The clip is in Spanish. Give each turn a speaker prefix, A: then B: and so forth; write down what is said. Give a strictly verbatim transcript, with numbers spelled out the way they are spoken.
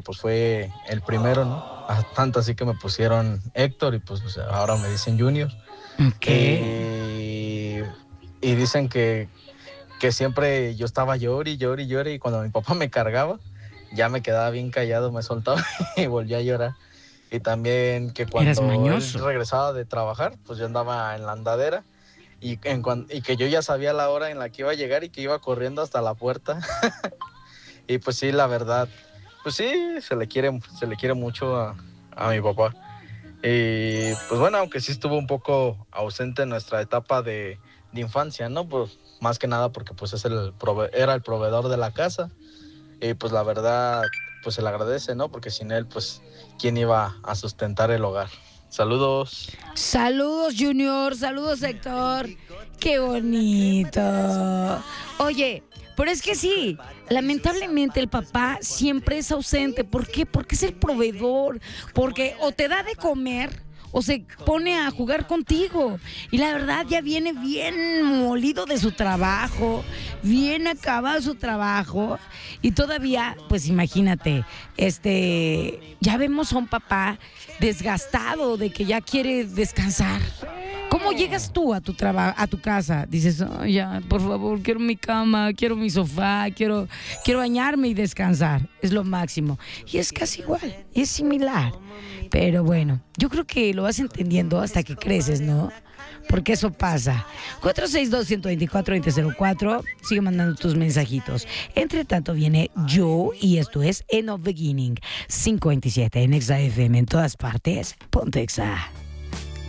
A: pues fue el primero, ¿no? Ah, tanto así que me pusieron Héctor y pues o sea, ahora me dicen Junior.
B: Ok.
A: Y, y dicen que, que siempre yo estaba llori, y llori, y llori y cuando mi papá me cargaba, ya me quedaba bien callado, me soltaba y volvía a llorar. Y también que
B: Eras
A: cuando él
B: mañoso.
A: regresaba de trabajar, pues yo andaba en la andadera y, en cuan- y que yo ya sabía la hora en la que iba a llegar y que iba corriendo hasta la puerta. Y pues sí, la verdad, pues sí, se le quiere, se le quiere mucho a, a mi papá. Y pues bueno, aunque sí estuvo un poco ausente en nuestra etapa de, de infancia, ¿no? Pues más que nada porque pues es el prove- era el proveedor de la casa. Y pues la verdad, pues se le agradece, ¿no? Porque sin él, pues, ¿quién iba a sustentar el hogar? Saludos.
B: Saludos, Junior. Saludos, Héctor. Qué bonito. Oye, pero es que sí, lamentablemente el papá siempre es ausente. ¿Por qué? Porque es el proveedor. Porque o te da de comer o se pone a jugar contigo. Y la verdad ya viene bien molido de su trabajo, bien acabado su trabajo. Y todavía, pues imagínate, este, ya vemos a un papá desgastado de que ya quiere descansar. ¿Cómo llegas tú a tu trabajo, a tu casa? Dices, "Oh, ya, por favor, quiero mi cama, quiero mi sofá, quiero, quiero bañarme y descansar". Es lo máximo. Y es casi igual, es similar. Pero bueno, yo creo que lo vas entendiendo hasta que creces, ¿no? Porque eso pasa. cuatro seis dos, uno dos cuatro, dos cero cero cuatro. Sigue mandando tus mensajitos. Entre tanto viene yo y esto es End of Beginning. cinco veintisiete en Exa F M en todas partes. Ponte Exa.